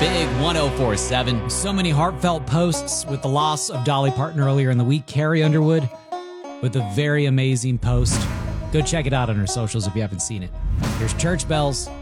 Big 1047. So many heartfelt posts with the loss of Dolly Parton earlier in the week. Carrie Underwood with a very amazing post. Go check it out on her socials if you haven't seen it. Here's Church Bells